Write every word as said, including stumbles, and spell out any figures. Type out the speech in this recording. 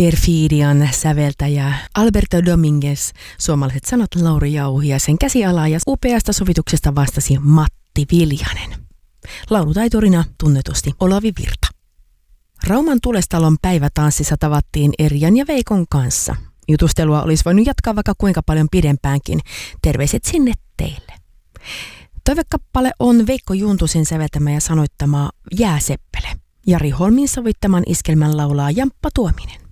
Perfidian säveltäjä Alberto Dominguez, suomalaiset sanat Lauri Jauhi ja sen käsialaa ja upeasta sovituksesta vastasi Matti Viljanen. Laulutaiturina tunnetusti Olavi Virta. Rauman Tulestalon päivätanssissa tavattiin Erjan ja Veikon kanssa. Jutustelua olisi voinut jatkaa vaikka kuinka paljon pidempäänkin. Terveiset sinne teille. Toivekappale on Veikko Juntusen säveltämä ja sanoittama Jääseppele. Jari Holmin sovittaman iskelmän laulaa Jamppa Tuominen.